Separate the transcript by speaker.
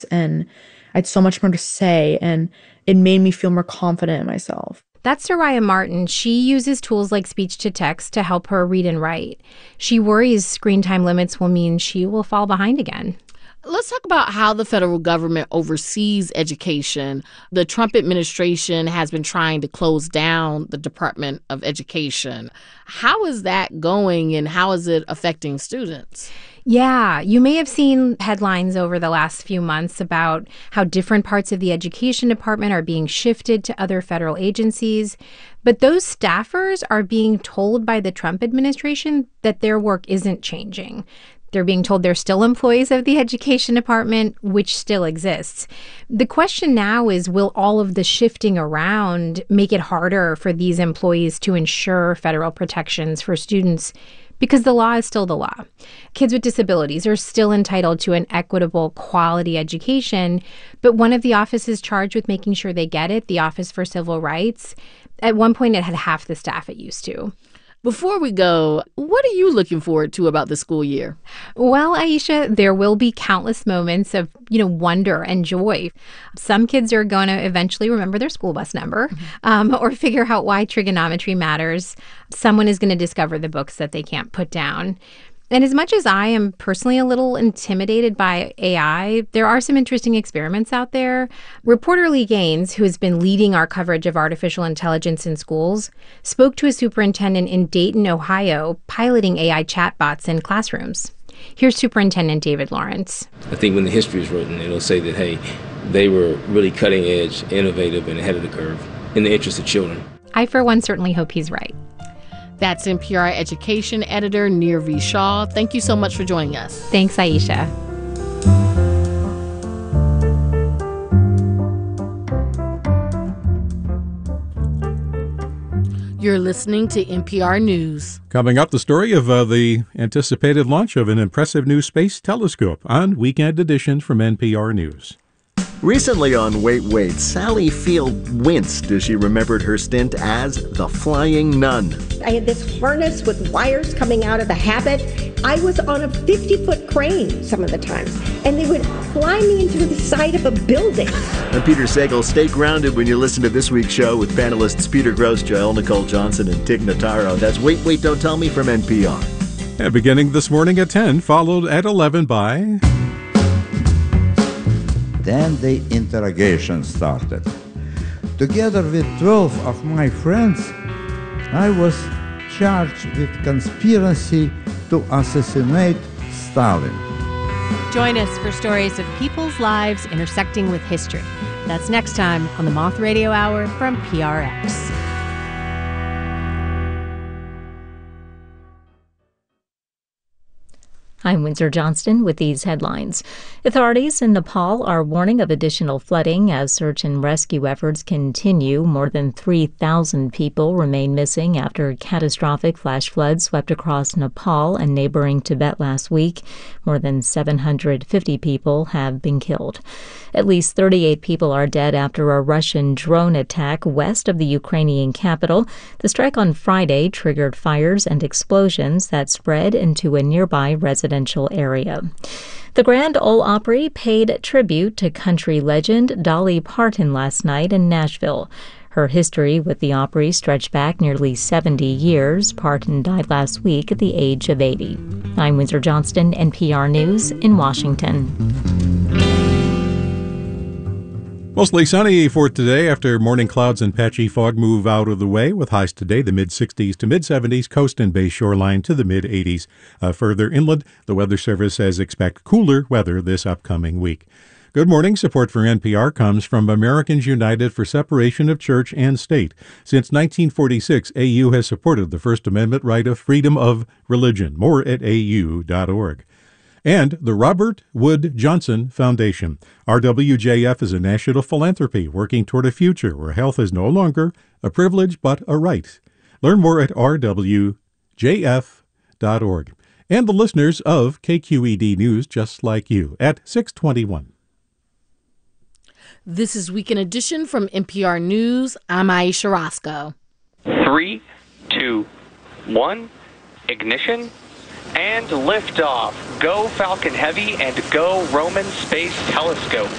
Speaker 1: and I had so much more to say, and it made me feel more confident in myself.
Speaker 2: That's Soraya Martin. She uses tools like speech to text to help her read and write. She worries screen time limits will mean she will fall behind again.
Speaker 3: Let's talk about how the federal government oversees education. The Trump administration has been trying to close down the Department of Education. How is that going, and how is it affecting students?
Speaker 2: Yeah, you may have seen headlines over the last few months about how different parts of the education department are being shifted to other federal agencies. But those staffers are being told by the Trump administration that their work isn't changing. They're being told they're still employees of the education department, which still exists. The question now is, will all of the shifting around make it harder for these employees to ensure federal protections for students? Because the law is still the law. Kids with disabilities are still entitled to an equitable, quality education, but one of the offices charged with making sure they get it, the Office for Civil Rights, at one point it had half the staff it used to.
Speaker 3: Before we go, what are you looking forward to about the school year?
Speaker 2: Well, Aisha, there will be countless moments of, wonder and joy. Some kids are going to eventually remember their school bus number or figure out why trigonometry matters. Someone is going to discover the books that they can't put down. And as much as I am personally a little intimidated by AI, there are some interesting experiments out there. Reporter Lee Gaines, who has been leading our coverage of artificial intelligence in schools, spoke to a superintendent in Dayton, Ohio, piloting AI chatbots in classrooms. Here's Superintendent David Lawrence.
Speaker 4: I think when the history is written, it'll say that, hey, they were really cutting edge, innovative, and ahead of the curve in the interest of children.
Speaker 2: I, for one, certainly hope he's right.
Speaker 3: That's NPR education editor Nir V. Shaw. Thank you so much for joining us.
Speaker 2: Thanks, Aisha.
Speaker 3: You're listening to NPR News.
Speaker 5: Coming up, the story of the anticipated launch of an impressive new space telescope on Weekend Edition from NPR News.
Speaker 6: Recently on Wait, Wait, Sally Field winced as she remembered her stint as the Flying Nun.
Speaker 7: I had this harness with wires coming out of the habit. I was on a 50-foot crane some of the times, and they would fly me into the side of a building.
Speaker 6: I'm Peter Sagal. Stay grounded when you listen to this week's show with panelists Peter Grosz, Jael Nicole Johnson, and Tig Notaro. That's Wait, Wait, Don't Tell Me from NPR.
Speaker 5: And beginning this morning at 10, followed at 11 by...
Speaker 8: Then the interrogation started. Together with 12 of my friends, I was charged with conspiracy to assassinate Stalin.
Speaker 9: Join us for stories of people's lives intersecting with history. That's next time on the Moth Radio Hour from PRX.
Speaker 10: I'm Windsor Johnston with these headlines. Authorities in Nepal are warning of additional flooding as search and rescue efforts continue. More than 3,000 people remain missing after catastrophic flash floods swept across Nepal and neighboring Tibet last week. More than 750 people have been killed. At least 38 people are dead after a Russian drone attack west of the Ukrainian capital. The strike on Friday triggered fires and explosions that spread into a nearby residential area. The Grand Ole Opry paid tribute to country legend Dolly Parton last night in Nashville. Her history with the Opry stretched back nearly 70 years. Parton died last week at the age of 80. I'm Windsor Johnston, NPR News in Washington.
Speaker 5: Mostly sunny for today after morning clouds and patchy fog move out of the way, with highs today the mid-60s to mid-70s, coast and bay shoreline to the mid-80s. Further inland, the Weather Service says expect cooler weather this upcoming week. Good morning. Support for NPR comes from Americans United for Separation of Church and State. Since 1946, AU has supported the First Amendment right of freedom of religion. More at au.org. And the Robert Wood Johnson Foundation. RWJF is a national philanthropy working toward a future where health is no longer a privilege but a right. Learn more at rwjf.org. And the listeners of KQED News just like you at 621.
Speaker 3: This is Weekend Edition from NPR News. I'm Aisha Roscoe.
Speaker 11: 3, 2, 1, ignition. And liftoff. Go Falcon Heavy and go Roman Space Telescope.